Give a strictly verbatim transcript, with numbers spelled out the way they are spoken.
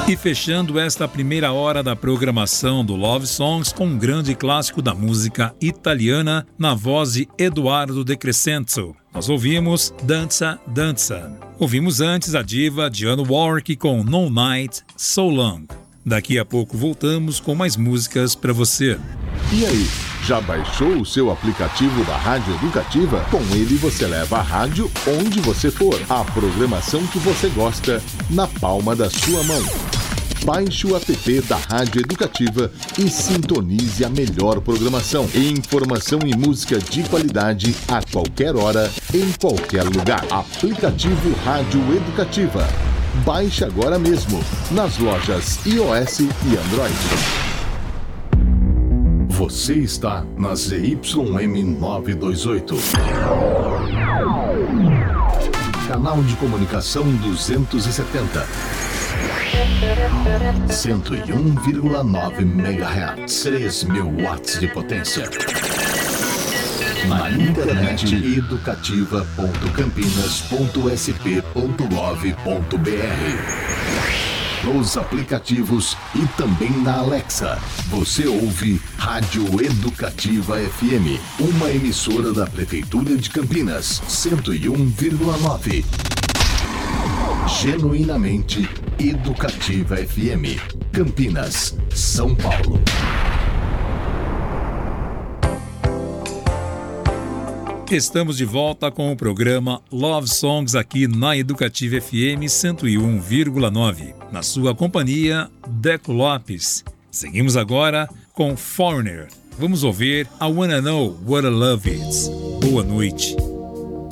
E fechando esta primeira hora da programação do Love Songs com um grande clássico da música italiana na voz de Eduardo De Crescenzo. Nós ouvimos Danza, Danza. Ouvimos antes a diva Dionne Warwick com No Night, So Long. Daqui a pouco voltamos com mais músicas para você. E aí, já baixou o seu aplicativo da Rádio Educativa? Com ele você leva a rádio onde você for. A programação que você gosta na palma da sua mão. Baixe o app da Rádio Educativa e sintonize a melhor programação. Informação e música de qualidade a qualquer hora, em qualquer lugar. Aplicativo Rádio Educativa. Baixe agora mesmo nas lojas iOS e Android. Você está na Z Y M novecentos e vinte e oito. Canal de comunicação duzentos e setenta. cento e um vírgula nove megahertz. três mil watts de potência. Na internet educativa ponto campinas ponto s p ponto gov ponto b r. Nos aplicativos e também na Alexa. Você ouve Rádio Educativa F M, uma emissora da Prefeitura de Campinas, cento e um vírgula nove. Genuinamente Educativa F M, Campinas, São Paulo. Estamos de volta com o programa Love Songs aqui na Educativa F M cento e um vírgula nove. Na sua companhia, Deco Lopes. Seguimos agora com Foreigner. Vamos ouvir I Wanna Know What I Love Is. Boa noite.